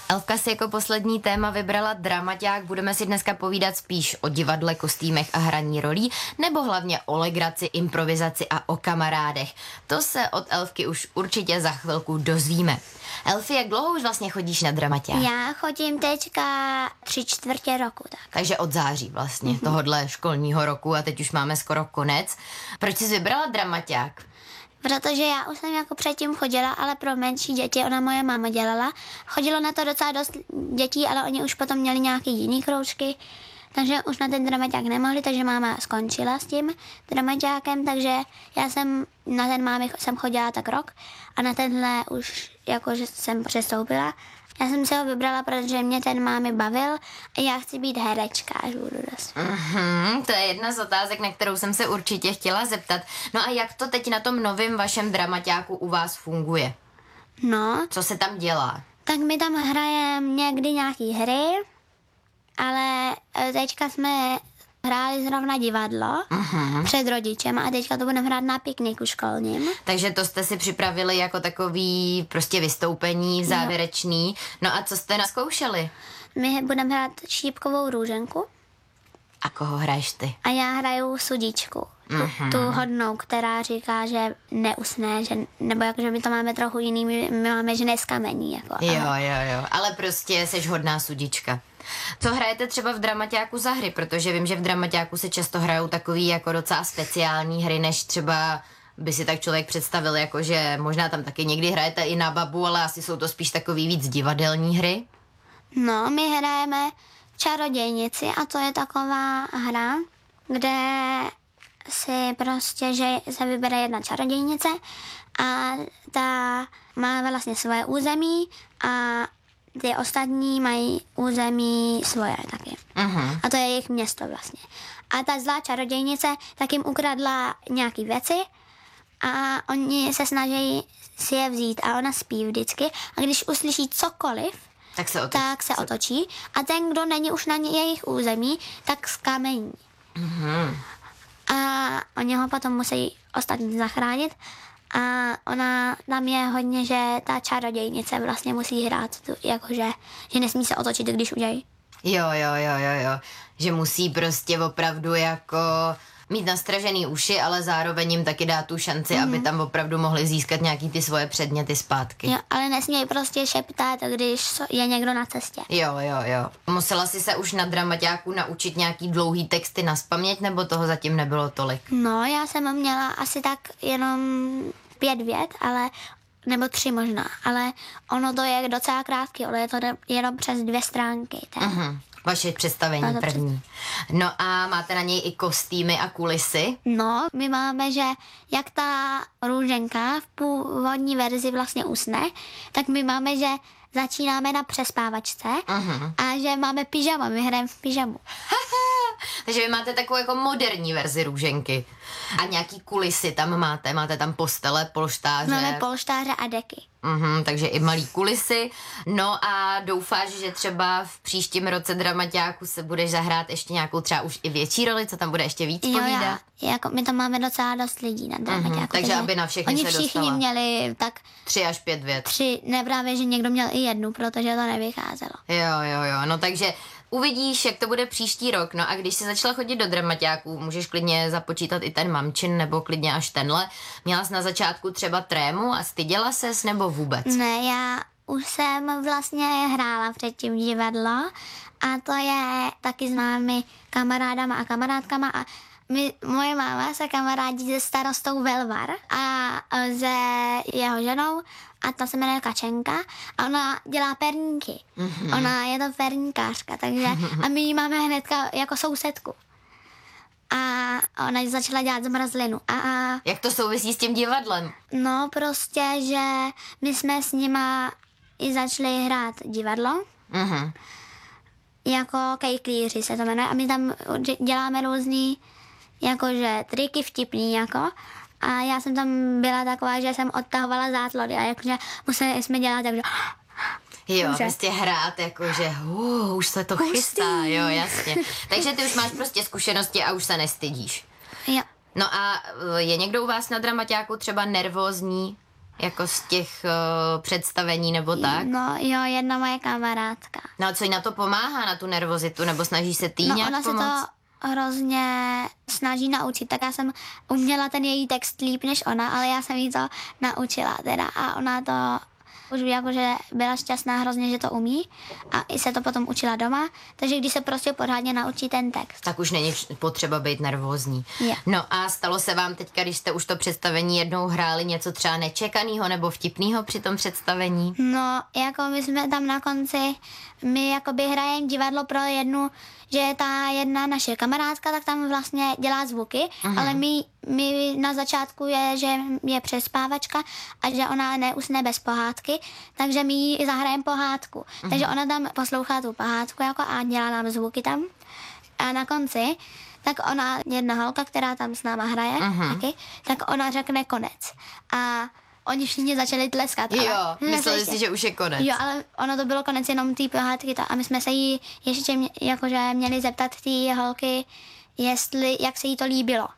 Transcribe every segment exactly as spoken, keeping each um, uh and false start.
Elfka si jako poslední téma vybrala dramaťák. Budeme si dneska povídat spíš o divadle, kostýmech a hraní rolí, nebo hlavně o legraci, improvizaci a o kamarádech. To se od Elfky už určitě za chvilku dozvíme. Elfy, jak dlouho už vlastně chodíš na dramaťák? Já chodím teďka tři čtvrtě roku, tak. Takže od září vlastně, mm-hmm. tohodle školního roku a teď už máme skoro konec. Proč jsi vybrala dramaťák? Protože já už jsem jako předtím chodila, ale pro menší děti, ona moje máma dělala. Chodilo na to docela dost dětí, ale oni už potom měli nějaký jiný kroužky, takže už na ten dramaťák nemohli, takže máma skončila s tím dramaťákem, takže já jsem na ten mámy jsem chodila tak rok a na tenhle už jakože jsem přestoupila. Já jsem se ho vybrala, protože mě ten mámy bavil a já chci být herečka, až budu dost. Mm-hmm, to je jedna z otázek, na kterou jsem se určitě chtěla zeptat. No a jak to teď na tom novém vašem dramaťáku u vás funguje? No. Co se tam dělá? Tak my tam hrajeme někdy nějaký hry, ale teďka jsme hráli zrovna divadlo uh-huh. před rodičem a teďka to budeme hrát na pikniku školním. Takže to jste si připravili jako takový prostě vystoupení závěrečný. No, no a co jste naskoušeli? My budeme hrát šípkovou růženku. A koho hraješ ty? A já hraju sudičku. Uh-huh. Tu hodnou, která říká, že neusne, že, nebo jako, že my to máme trochu jiný, my, my máme, že neskamení. Jako, jo, ale... jo, jo, ale prostě seš hodná sudička. Co hrajete třeba v dramaťáku za hry? Protože vím, že v dramaťáku se často hrajou takový jako docela speciální hry, než třeba by si tak člověk představil, jako že možná tam taky někdy hrajete i na babu, ale asi jsou to spíš takový víc divadelní hry. No, my hrajeme Čarodějnici a to je taková hra, kde si prostě, že se vybere jedna čarodějnice a ta má vlastně svoje území a ty ostatní mají území svoje taky. Uh-huh. A to je jejich město vlastně. A ta zlá čarodějnice tak jim ukradla nějaký věci a oni se snaží si je vzít a ona spí vždycky a když uslyší cokoliv, tak se otočí, tak se otočí a ten, kdo není už na jejich území, tak skamení. Uh-huh. A oni ho potom musí ostatní zachránit. A ona tam je hodně, že ta čarodějnice vlastně musí hrát, tu, jakože, že nesmí se otočit, když udělají. Jo, jo, jo, jo, jo, že musí prostě opravdu jako mít nastražený uši, ale zároveň jim taky dát tu šanci, mm. aby tam opravdu mohli získat nějaký ty svoje předměty zpátky. Jo, ale nesmějí prostě šeptat, když je někdo na cestě. Jo, jo, jo. Musela jsi se už na dramaťáku naučit nějaký dlouhý texty nazpaměť, nebo toho zatím nebylo tolik? No, já jsem měla asi tak jenom pět vět, ale nebo tři možná, ale ono to je docela krátký, ale je to jenom přes dvě stránky. Uh-huh. Vaše představení no, první. No a máte na něj i kostýmy a kulisy? No, my máme, že jak ta růženka v původní verzi vlastně usne, tak my máme, že začínáme na přespávačce uh-huh. a že máme pyžama, my hrajeme v pyžamu. Takže vy máte takovou jako moderní verzi růženky. A nějaký kulisy tam máte? Máte tam postele, polštáře? Máme polštáře a deky. Mhm, takže i malý kulisy. No a doufáš, že třeba v příštím roce dramaťáku se budeš zahrát ještě nějakou třeba už i větší roli, co tam bude ještě víc povídat? Jo, jako my tam máme docela dost lidí na dramaťáku. Mhm, takže aby na všechny oni se všichni dostala. Měli tak Tři až pět vět. Tři, ne právě, že někdo měl i jednu, protože to nevycházelo. Jo, jo, jo, no takže uvidíš, jak to bude příští rok. No a když jsi začala chodit do dramaťáků, můžeš klidně započítat i ten mamčin, nebo klidně až tenhle. Měla jsi na začátku třeba trému a styděla ses, nebo vůbec? Ne, já už jsem vlastně hrála předtím divadlo a to je taky s námi kamarádama a kamarádkama a my, moje máma se kamarádí se starostou Velvar a se jeho ženou a ta se jmenuje Kačenka a ona dělá perníky. Mm-hmm. Ona je to perníkářka, takže a my ji máme hnedka jako sousedku. A ona začala dělat zmrzlinu. A, a jak to souvisí s tím divadlem? No prostě, že my jsme s nima i začali hrát divadlo. Mm-hmm. Jako kejklíři se to jmenuje a my tam děláme různý jakože triky vtipný jako a já jsem tam byla taková, že jsem odtahovala zátlody a jakože museli jsme dělat takže jo, prostě hrát jakože uh, už se to Hustý. chystá, jo, jasně. Takže ty už máš prostě zkušenosti a už se nestydíš. Jo. No a je někdo u vás na dramaťáku třeba nervózní? Jako z těch uh, představení nebo tak? No jo, jedna moje kamarádka. No a co jí na to pomáhá, na tu nervozitu, nebo snaží se ty No nějak ona pomoct? se to hrozně snaží naučit, tak já jsem uměla ten její text líp než ona, ale já jsem jí to naučila teda a ona to už jakože byla šťastná hrozně, že to umí a i se to potom učila doma, takže když se prostě pořádně naučí ten text. Tak už není potřeba být nervózní. Je. No a stalo se vám teďka, když jste už to představení jednou hráli, něco třeba nečekaného nebo vtipného při tom představení? No, jako my jsme tam na konci, my jakoby hrajeme divadlo pro jednu, že ta jedna naše kamarádka, tak tam vlastně dělá zvuky, uh-huh. ale my, my na začátku je, že je přespávačka a že ona neusne bez pohádky, takže my jí zahrajeme pohádku. Uh-huh. Takže ona tam poslouchá tu pohádku jako a dělá nám zvuky tam. A na konci, tak ona, jedna holka, která tam s náma hraje, uh-huh. taky, tak ona řekne konec. A oni všichni začali tleskat. Jo, ale mysleli si, že už je konec. Jo, ale ono to bylo konec jenom té pohádky to, a my jsme se jí ještě mě, jakože měli zeptat té holky, jestli, jak se jí to líbilo.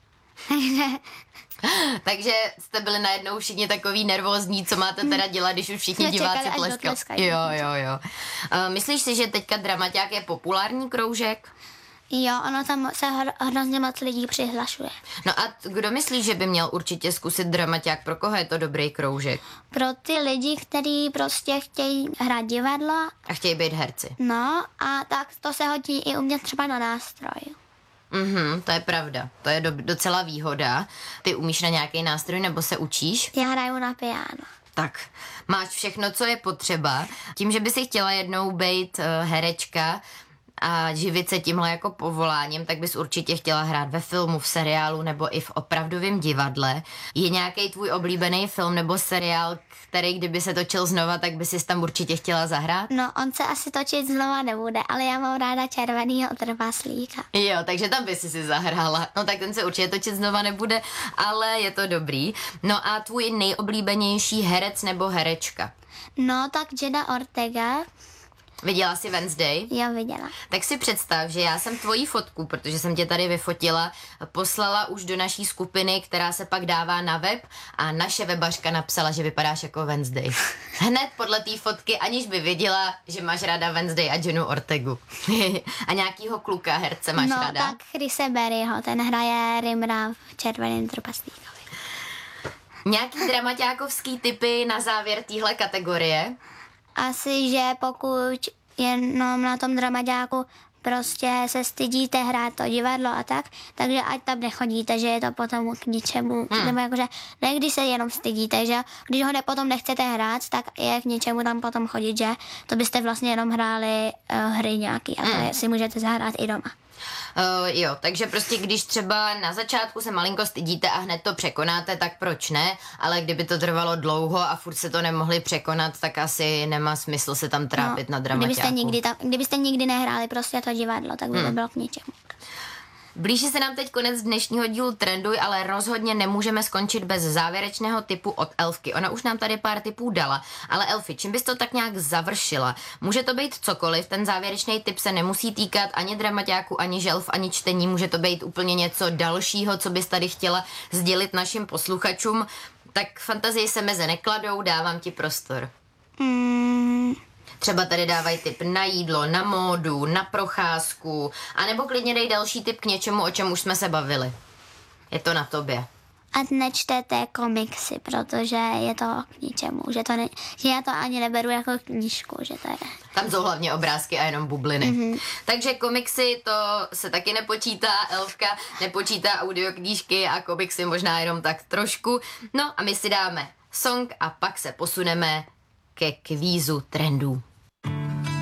Takže jste byli najednou všichni takový nervózní, co máte teda dělat, když už všichni Jsme diváci čekali, až tleskají. dotleskají. Jo, jo, jo. Uh, myslíš si, že teďka dramaťák je populární kroužek? Jo, ono tam se hro, hrozně moc lidí přihlašuje. No a t- kdo myslí, že by měl určitě zkusit dramaťák? Pro koho je to dobrý kroužek? Pro ty lidi, kteří prostě chtějí hrát divadlo, A chtějí být herci. no a tak to se hodí i umět třeba na nástroj. Mhm, to je pravda. To je do- docela výhoda. Ty umíš na nějaký nástroj nebo se učíš? Já hraju na piano. Tak, máš všechno, co je potřeba. Tím, že by si chtěla jednou být uh, herečka a živit se tímhle jako povoláním, tak bys určitě chtěla hrát ve filmu, v seriálu nebo i v opravdovém divadle. Je nějaký tvůj oblíbený film nebo seriál, který kdyby se točil znova, tak by si tam určitě chtěla zahrát? No, on se asi točit znova nebude, ale já mám ráda Červenýho trpaslíka. Jo, takže tam by si si zahrála. No tak ten se určitě točit znova nebude, ale je to dobrý. No a tvůj nejoblíbenější herec nebo herečka? No, tak Jenna Ortega, Viděla jsi Wednesday? jo, viděla. Tak si představ, že já jsem tvoji fotku, protože jsem tě tady vyfotila, poslala už do naší skupiny, která se pak dává na web a naše webařka napsala, že vypadáš jako Wednesday. Hned podle té fotky, aniž by viděla, že máš ráda Wednesday a Jennu Ortegu. A nějakýho kluka herce máš no, ráda? tak Chrise Berryho, ten hraje Rimra v Červeném trpaslíkovi. Nějaký dramaťákovský typy na závěr téhle kategorie? Asi, že pokud jenom na tom dramaťáku prostě se stydíte hrát to divadlo a tak, takže ať tam nechodíte, že je to potom k ničemu. Hmm. Nebo jakože, ne když se jenom stydíte, že když ho ne, potom nechcete hrát, tak je k ničemu tam potom chodit, že to byste vlastně jenom hráli uh, hry nějaký a to Hmm. si můžete zahrát i doma. Uh, jo, takže prostě když třeba na začátku se malinko stydíte a hned to překonáte, tak proč ne? Ale kdyby to trvalo dlouho a furt se to nemohli překonat, tak asi nemá smysl se tam trápit na dramaťáku. Kdybyste nikdy, tam, kdybyste nikdy nehráli prostě to divadlo, tak by to Hmm. bylo k ničemu. Blíží se nám teď konec dnešního dílu Trenduj, ale rozhodně nemůžeme skončit bez závěrečného tipu od Elfky. Ona už nám tady pár tipů dala, ale Elfi, čím bys to tak nějak završila? Může to být cokoliv, ten závěrečný tip se nemusí týkat ani dramaťáku, ani želv, ani čtení, může to být úplně něco dalšího, co bys tady chtěla sdělit našim posluchačům. Tak fantazii se meze nekladou, dávám ti prostor. Mm. Třeba tady dávají tip na jídlo, na módu, na procházku, anebo klidně dej další tip k něčemu, o čem už jsme se bavili. Je to na tobě. A nečtete komiksy, protože je to k ničemu, že, to ne, že já to ani neberu jako knížku, že to je... Tam jsou hlavně obrázky a jenom bubliny. Mm-hmm. Takže komiksy to se taky nepočítá, Elfka nepočítá audioknížky a komiksy možná jenom tak trošku. No a my si dáme song a pak se posuneme ke kvízu trendů.